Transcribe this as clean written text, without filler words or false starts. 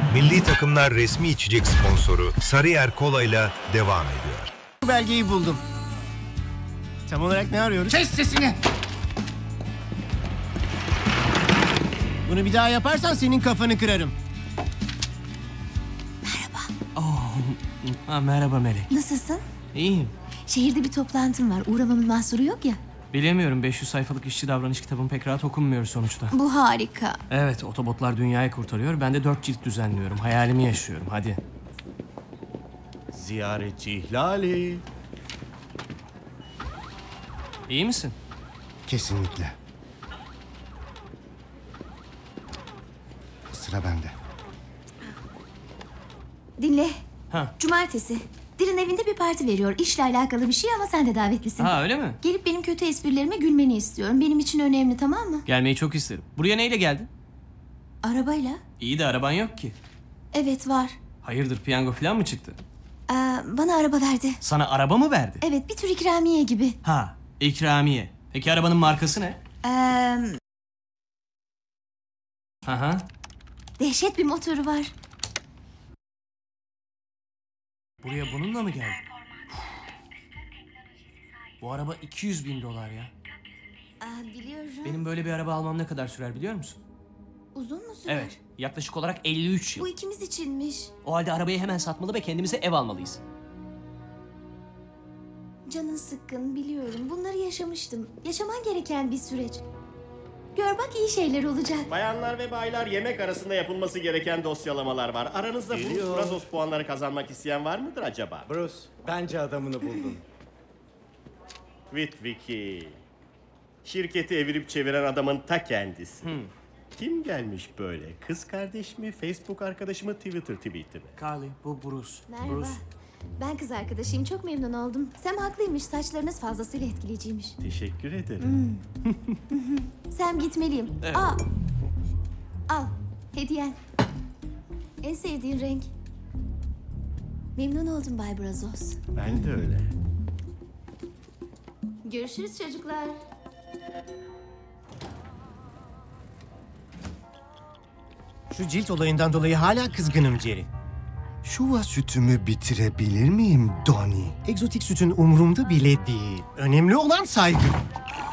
Milli takımlar resmi içecek sponsoru Sarıyer Kola ile devam ediyor. Bu belgeyi buldum. Tam olarak ne arıyoruz? Kes sesini! Bunu bir daha yaparsan senin kafanı kırarım. Merhaba Melek. Nasılsın? İyiyim. Şehirde bir toplantım var. Uğramamın mahsuru yok ya. Bilemiyorum, 500 sayfalık işçi davranış kitabım pek rahat okunmuyor sonuçta. Bu harika. Evet, otobotlar dünyayı kurtarıyor. Ben de 4 cilt düzenliyorum. Hayalimi yaşıyorum. Hadi. Ziyaretçi ihlali. İyi misin? Kesinlikle. Sıra bende. Dinle. Ha. Cumartesi. Dir'in evinde bir parti veriyor. İşle alakalı bir şey ama sen de davetlisin. Ha, öyle mi? Gelip benim kötü esprilerime gülmeni istiyorum. Benim için önemli, tamam mı? Gelmeyi çok isterim. Buraya neyle geldin? Arabayla. İyi de araban yok ki. Evet, var. Hayırdır, piyango falan mı çıktı? Bana araba verdi. Sana araba mı verdi? Evet, bir tür ikramiye gibi. Ha, ikramiye. Peki arabanın markası ne? Aha. Dehşet bir motoru var. Buraya bununla mı geldin? Bu araba 200.000 dolar ya. Biliyorum. Benim böyle bir araba almam ne kadar sürer biliyor musun? Uzun mu sürer? Evet, yaklaşık olarak 53 yıl. Bu ikimiz içinmiş. O halde arabayı hemen satmalı ve kendimize ev almalıyız. Canın sıkkın, biliyorum. Bunları yaşamıştım. Yaşaman gereken bir süreç. Gör bak, iyi şeyler olacak. Bayanlar ve baylar, yemek arasında yapılması gereken dosyalamalar var. Aranızda Bruce Brazos puanları kazanmak isteyen var mıdır acaba? Bruce, bence adamını buldun. Witwicky. Şirketi evirip çeviren adamın ta kendisi. Kim gelmiş böyle? Kız kardeş mi, Facebook arkadaşı mı, Twitter tweet'i mi? Carly, bu Bruce. Merhaba. Bruce. Ben kız arkadaşıyım. Çok memnun oldum. Sam haklıymış. Saçlarınız fazlasıyla etkileyiciymiş. Teşekkür ederim. Sam, gitmeliyim. Evet. Al. Hediyen. En sevdiğin renk. Memnun oldum Bay Brazos. Ben de öyle. Görüşürüz çocuklar. Şu cilt olayından dolayı hala kızgınım Jerry. Şuva sütümü bitirebilir miyim Donnie? Egzotik sütün umurumda bile değil. Önemli olan saygı.